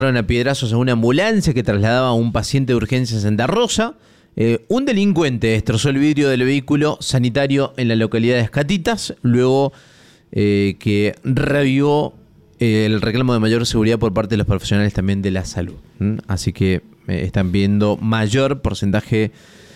a piedrazos a una ambulancia que trasladaba a un paciente de urgencia en Santa Rosa. Un delincuente destrozó el vidrio del vehículo sanitario en la localidad de Escatitas, luego que reavivó el reclamo de mayor seguridad por parte de los profesionales también de la salud. Así que están viendo mayor porcentaje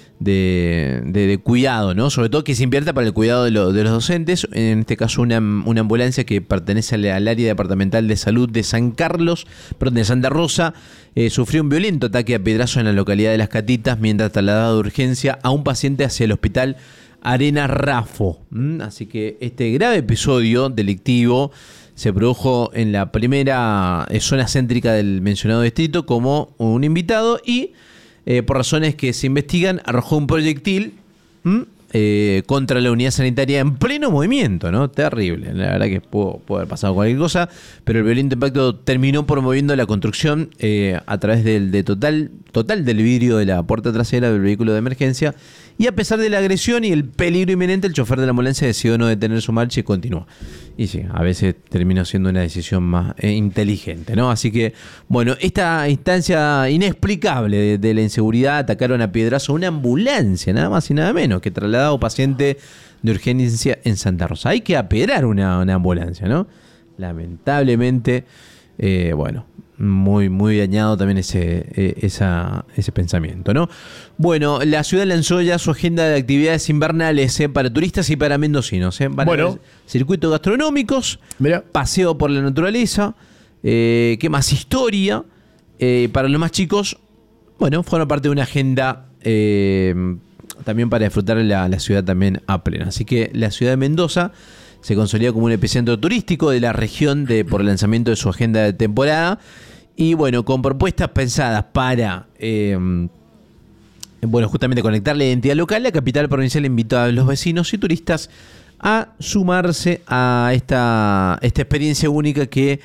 de cuidado, ¿no? Sobre todo que se invierta para el cuidado de los docentes. En este caso una ambulancia que pertenece al área departamental de salud de de Santa Rosa, sufrió un violento ataque a piedrazo en la localidad de Las Catitas mientras trasladaba de urgencia a un paciente hacia el hospital Arenas Rafo. Así que este grave episodio delictivo se produjo en la primera zona céntrica del mencionado distrito como un invitado y por razones que se investigan, arrojó un proyectil contra la unidad sanitaria en pleno movimiento, ¿no? Terrible. La verdad que pudo haber pasado cualquier cosa, pero el violento impacto terminó promoviendo la construcción a través del total del vidrio de la puerta trasera del vehículo de emergencia. Y a pesar de la agresión y el peligro inminente, el chofer de la ambulancia decidió no detener su marcha y continuó. Y sí, a veces terminó siendo una decisión más inteligente, ¿no? Así que, bueno, esta instancia inexplicable de la inseguridad, atacaron a piedrazo una ambulancia, nada más y nada menos, que trasladaba a un paciente de urgencia en Santa Rosa. Hay que apedrar una ambulancia, ¿no? Lamentablemente, bueno, muy dañado también ese pensamiento, ¿no? Bueno, la ciudad lanzó ya su agenda de actividades invernales para turistas y para mendocinos. Van a haber circuitos gastronómicos, paseo por la naturaleza, ¿qué más? Historia. Para los más chicos, bueno, forma parte de una agenda también para disfrutar la ciudad también a pleno. Así que la ciudad de Mendoza se consolida como un epicentro turístico de la región por el lanzamiento de su agenda de temporada. Y bueno, con propuestas pensadas para, justamente conectar la identidad local, la capital provincial invitó a los vecinos y turistas a sumarse a esta experiencia única que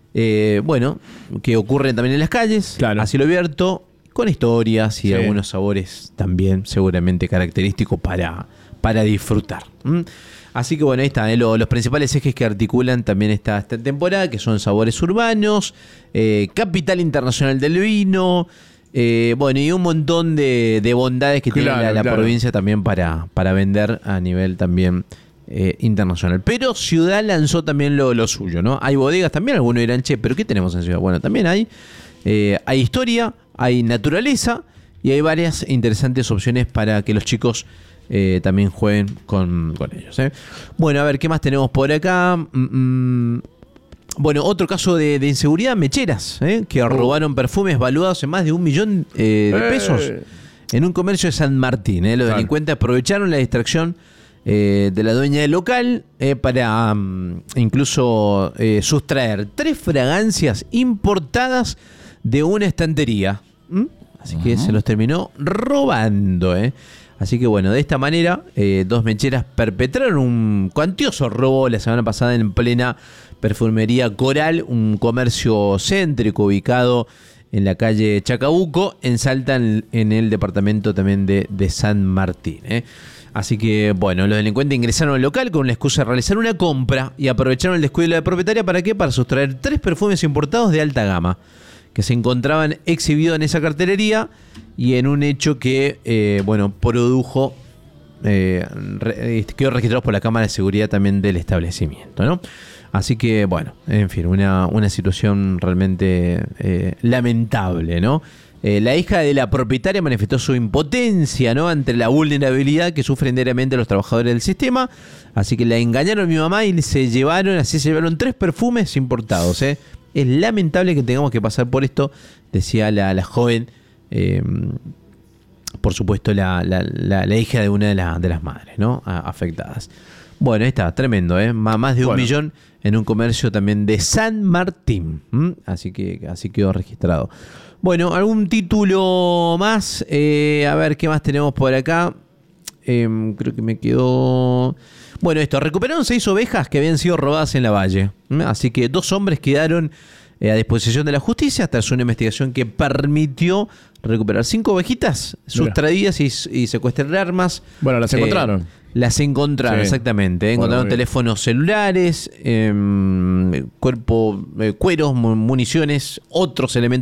ocurre también en las calles, a cielo abierto, con historias y algunos sabores también seguramente característicos para disfrutar. Así que bueno, ahí están los principales ejes que articulan también esta temporada, que son sabores urbanos, capital internacional del vino, y un montón de bondades que tiene la provincia también para vender a nivel también internacional. Pero Ciudad lanzó también lo suyo, ¿no? Hay bodegas también, algunos dirán, pero ¿qué tenemos en Ciudad? Bueno, también hay historia, hay naturaleza y hay varias interesantes opciones para que los chicos también jueguen con ellos. Bueno, a ver, ¿qué más tenemos por acá? Bueno, otro caso de inseguridad, mecheras, que robaron perfumes valuados en más de 1 millón de pesos en un comercio de San Martín. Los delincuentes aprovecharon la distracción de la dueña del local para incluso sustraer 3 fragancias importadas de una estantería. Así que se los terminó robando, Así que bueno, de esta manera, 2 mecheras perpetraron un cuantioso robo la semana pasada en plena perfumería Coral, un comercio céntrico ubicado en la calle Chacabuco, en Salta, en el departamento también de San Martín. Así que bueno, los delincuentes ingresaron al local con la excusa de realizar una compra y aprovecharon el descuido de la propietaria. ¿Para qué? Para sustraer 3 perfumes importados de alta gama que se encontraban exhibidos en esa cartelería y en un hecho que, produjo, quedó registrado por la cámara de seguridad también del establecimiento, ¿no? Así que, bueno, en fin, una situación realmente lamentable, ¿no? La hija de la propietaria manifestó su impotencia, ¿no?, ante la vulnerabilidad que sufren diariamente los trabajadores del sistema. Así que la engañaron a mi mamá y se llevaron 3 perfumes importados, Es lamentable que tengamos que pasar por esto, decía la joven, por supuesto la hija de una de las madres, ¿no?, afectadas. Bueno, ahí está, tremendo, más de 1 millón en un comercio también de San Martín. Así quedó registrado. Bueno, algún título más, a ver qué más tenemos por acá. Creo que me quedó... Bueno, recuperaron 6 ovejas que habían sido robadas en la Valle. Así que 2 hombres quedaron a disposición de la justicia tras una investigación que permitió recuperar 5 ovejitas sustraídas y secuestrar armas. Bueno, las encontraron. Las encontraron, sí. Exactamente. Encontraron teléfonos celulares, cueros, municiones, otros elementos